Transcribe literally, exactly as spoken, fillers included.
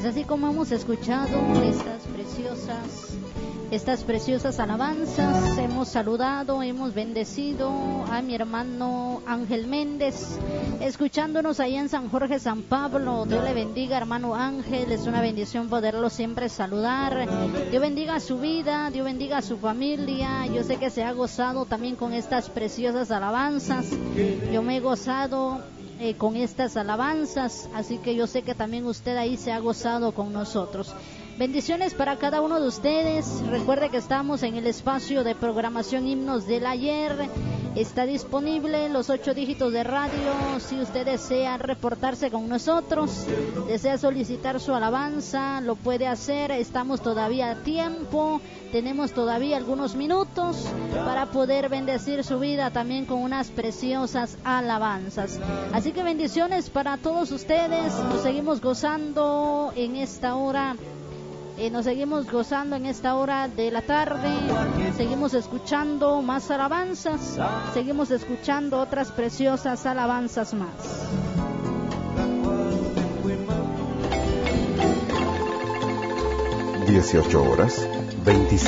Pues así como hemos escuchado estas preciosas, estas preciosas alabanzas, hemos saludado, hemos bendecido a mi hermano Ángel Méndez, escuchándonos ahí en San Jorge, San Pablo. Dios le bendiga, hermano Ángel, es una bendición poderlo siempre saludar. Dios bendiga su vida, Dios bendiga a su familia. Yo sé que se ha gozado también con estas preciosas alabanzas. Yo me he gozado Eh, con estas alabanzas, así que yo sé que también usted ahí se ha gozado con nosotros. Bendiciones para cada uno de ustedes. Recuerde que estamos en el espacio de programación Himnos del Ayer. Está disponible los ocho dígitos de radio. Si usted desea reportarse con nosotros, desea solicitar su alabanza, lo puede hacer. Estamos todavía a tiempo. Tenemos todavía algunos minutos para poder bendecir su vida también con unas preciosas alabanzas. Así que bendiciones para todos ustedes. Nos seguimos gozando en esta hora. Eh, nos seguimos gozando en esta hora de la tarde. Seguimos escuchando más alabanzas. Seguimos escuchando otras preciosas alabanzas más. dieciocho horas, veinticinco